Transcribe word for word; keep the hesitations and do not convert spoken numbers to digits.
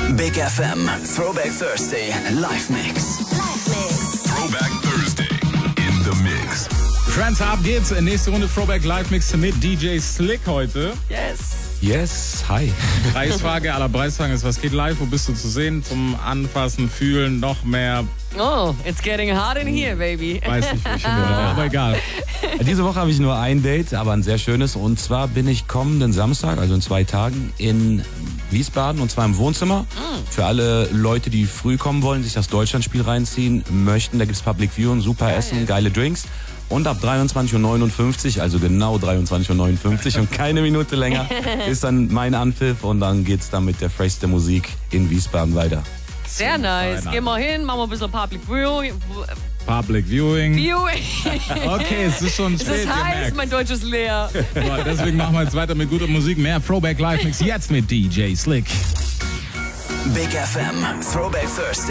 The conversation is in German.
Big F M, Throwback Thursday, Live Mix. Live Mix. Throwback Thursday in the Mix. Friends, ab geht's. Nächste Runde Throwback Live Mix mit D J Slick heute. Yes. Yes, hi. Preisfrage aller Preisfragen ist, was geht live? Wo bist du zu sehen? Zum Anfassen, Fühlen, noch mehr. Oh, it's getting hot in here, baby. Weiß nicht, wie ich finde, aber egal. Diese Woche habe ich nur ein Date, aber ein sehr schönes. Und zwar bin ich kommenden Samstag, also in zwei Tagen, in Wiesbaden und zwar im Wohnzimmer. Für alle Leute, die früh kommen wollen, sich das Deutschlandspiel reinziehen möchten, da gibt's Public Viewing, super Essen, geile Drinks. Und ab dreiundzwanzig Uhr neunundfünfzig, also genau dreiundzwanzig Uhr neunundfünfzig und keine Minute länger, ist dann mein Anpfiff und dann geht's dann mit der freshsten Musik in Wiesbaden weiter. Sehr nice. Gehen wir hin, machen wir ein bisschen Public Viewing. Public Viewing. Viewing. Okay, es ist schon Es spät, ist ihr heiß, merkt's. mein Deutsch ist leer. So, deswegen machen wir jetzt weiter mit guter Musik. Mehr Throwback Live Mix jetzt mit D J Slick. Big F M, Throwback Thursday.